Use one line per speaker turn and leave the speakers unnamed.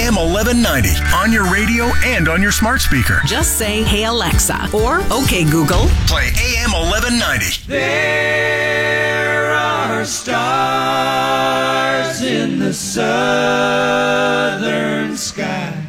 AM 1190 on your radio and on your smart speaker.
Just say, "Hey Alexa," or "Okay Google."
Play AM 1190.
There are stars in the southern sky.